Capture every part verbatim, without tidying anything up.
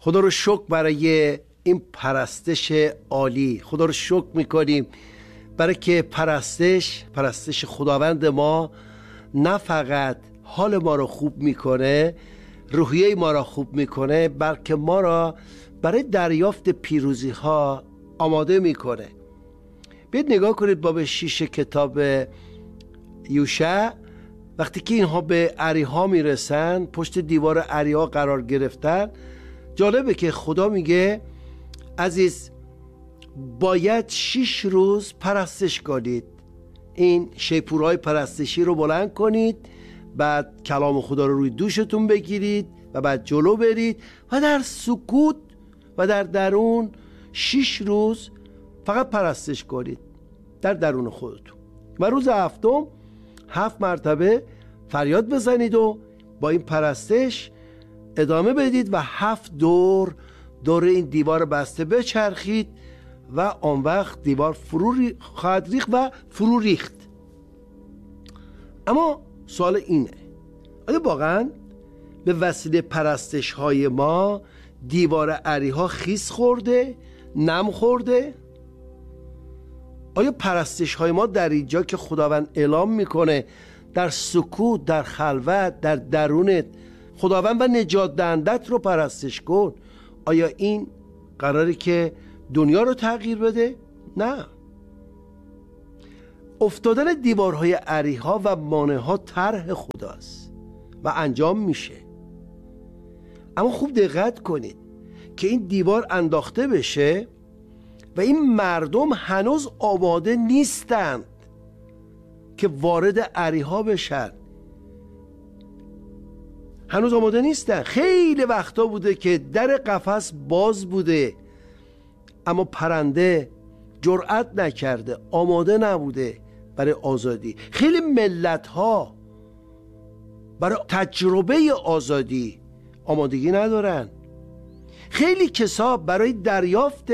خدا رو شکر برای این پرستش عالی. خدا رو شکر میکنیم برای که پرستش پرستش خداوند ما نه فقط حال ما رو خوب میکنه، روحیه ما را خوب میکنه، بلکه ما را برای دریافت پیروزی ها آماده میکنه. بیاید نگاه کنید باب شیش کتاب یوشع. وقتی که اینها به اریحا میرسن، پشت دیوار اریحا قرار گرفتن، جالبه که خدا میگه عزیز باید شیش روز پرستش کنید. این شیپورهای پرستشی رو بلند کنید، بعد کلام خدا رو روی دوشتون بگیرید و بعد جلو برید و در سکوت و در درون شیش روز فقط پرستش کنید در درون خودتون. و روز هفتم هفت مرتبه فریاد بزنید و با این پرستش ادامه بدید و هفت دور دور این دیوار بسته بچرخید و آن وقت دیوار فرو خواهد ریخت و فرو ریخت. اما سوال اینه، آیا واقعا به وسیله پرستش های ما دیوار اریحا خیس خورده، نم خورده؟ آیا پرستش های ما در اینجا که خداوند اعلام میکنه در سکوت، در خلوت، در درونت خداوند و نجات دهندت رو پرستش کن، آیا این قراره که دنیا رو تغییر بده؟ نه. افتادن دیوارهای اریحا و مانعها طرح خداست و انجام میشه. اما خوب دقت کنید که این دیوار انداخته بشه و این مردم هنوز آماده نیستند که وارد اریحا بشن. هنوز آماده نیستن. خیلی وقتا بوده که در قفس باز بوده اما پرنده جرأت نکرده، آماده نبوده برای آزادی. خیلی ملت ها برای تجربه آزادی آمادگی ندارن. خیلی کسا برای دریافت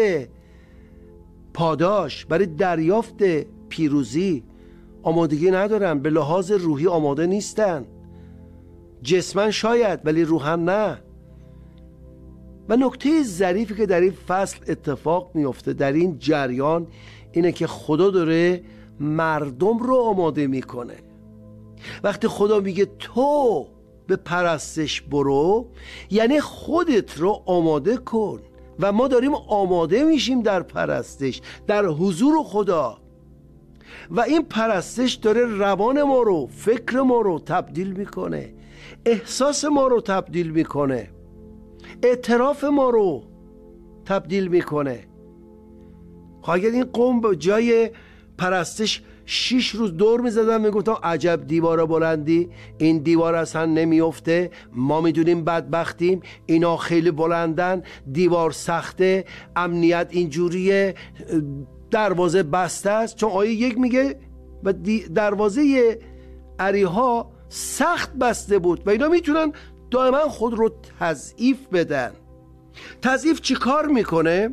پاداش، برای دریافت پیروزی آمادگی ندارن. به لحاظ روحی آماده نیستن. جسمن شاید ولی روحن نه. و نکته ظریفی که در این فصل اتفاق میفته در این جریان اینه که خدا داره مردم رو آماده میکنه. وقتی خدا میگه تو به پرستش برو، یعنی خودت رو آماده کن و ما داریم آماده میشیم در پرستش، در حضور خدا. و این پرستش داره روان ما رو، فکر ما رو تبدیل میکنه، احساس ما رو تبدیل میکنه، اعتراف ما رو تبدیل میکنه. اگر این قوم به جای پرستش شیش روز دور میزدن میگفتن عجب دیوار بلندی، این دیوار اصلا نمیفته، ما میدونیم بدبختیم، اینا خیلی بلندن، دیوار سخته، امنیت اینجوریه، دروازه بسته است. چون آیه یک میگه و دروازه اریحا سخت بسته بود و اینا میتونن دائما خود رو تضعیف بدن. تضعیف چی کار میکنه؟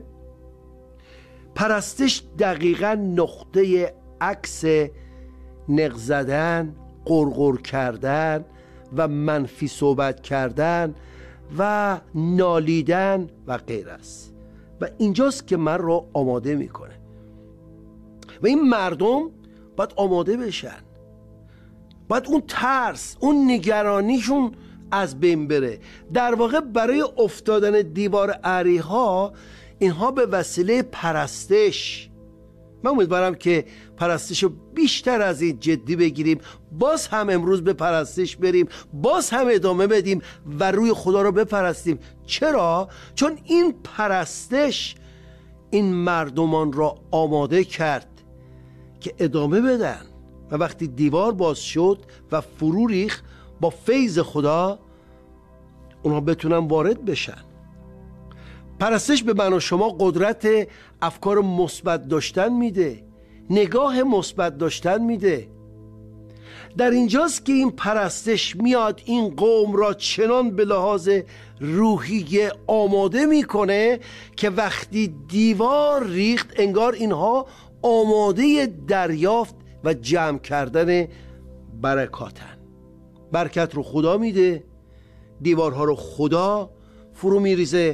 پرستش دقیقا نقطه عکس نق زدن، قرقر کردن و منفی صحبت کردن و نالیدن و غیر است. و اینجاست که من رو آماده میکنه و این مردم باید آماده بشن، باید اون ترس، اون نگرانیشون از بین بره. در واقع برای افتادن دیوار اریحا اینها به وسیله پرستش، من امیدوارم که پرستش رو بیشتر از این جدی بگیریم، باز هم امروز به پرستش بریم، باز هم ادامه بدیم و روی خدا رو بپرستیم. چرا؟ چون این پرستش این مردمان را آماده کرد که ادامه بدن و وقتی دیوار باز شد و فرو ریخت با فیض خدا اونها بتونن وارد بشن. پرستش به من و شما قدرت افکار مثبت داشتن میده، نگاه مثبت داشتن میده. در اینجاست که این پرستش میاد این قوم را چنان به لحاظ روحی آماده میکنه که وقتی دیوار ریخت انگار اینها آماده دریافت و جمع کردن برکاتن. برکت رو خدا میده، دیوارها رو خدا فرو میریزه،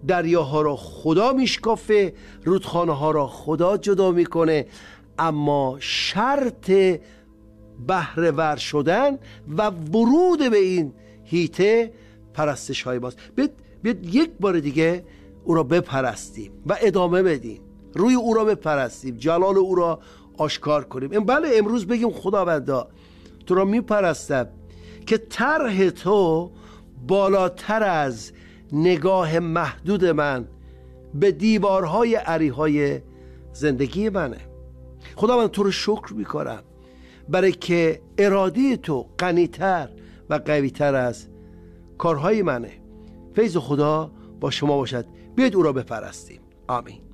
دریاها را خدا میشکافه، رودخانه ها را خدا جدا میکنه، اما شرط بهره ور شدن و ورود به این هیته پرستش های ماست. بیاید بیاید یک بار دیگه او را بپرستیم و ادامه بدیم، روی او را بپرستیم، جلال او را آشکار کنیم. بله امروز بگیم خداوندا تو را میپرستم که طرح تو بالاتر از نگاه محدود من به دیوارهای عریهای زندگی منه. خداوند تو رو شکر میکنم برای که اراده تو غنی‌تر و قوی‌تر از کارهای منه. فیض خدا با شما باشد. بیاید او را بپرستیم. آمین.